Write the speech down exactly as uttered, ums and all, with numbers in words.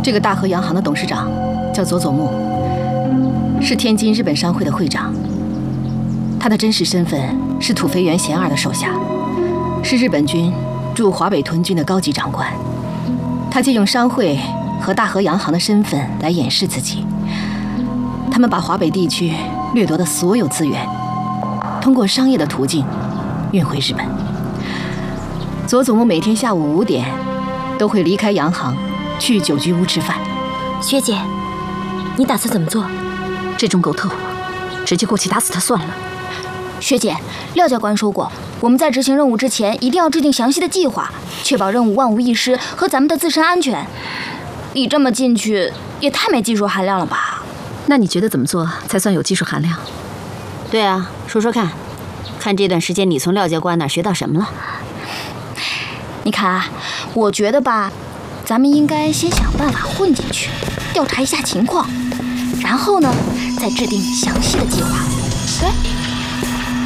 这个大和洋行的董事长叫佐佐木，是天津日本商会的会长。他的真实身份是土肥原贤二的手下，是日本军驻华北屯军的高级长官。他借用商会和大和洋行的身份来掩饰自己。他们把华北地区掠夺的所有资源，通过商业的途径运回日本。佐佐木每天下午五点都会离开洋行，去酒居屋吃饭。 学姐，你打算怎么做？ 这种狗特务，直接过去打死他算了。 学姐，廖教官说过，我们在执行任务之前一定要制定详细的计划，确保任务万无一失和咱们的自身安全。你这么进去也太没技术含量了吧？ 那你觉得怎么做才算有技术含量？ 对啊，说说看，看这段时间你从廖教官那儿学到什么了？ 你看啊，我觉得吧，咱们应该先想办法混进去，调查一下情况，然后呢，再制定详细的计划。对。